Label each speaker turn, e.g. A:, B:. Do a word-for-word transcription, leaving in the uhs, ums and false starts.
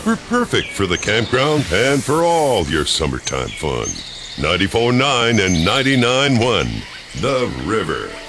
A: We're perfect for the campground and for all your summertime fun. ninety-four point nine and ninety-nine point one, The River.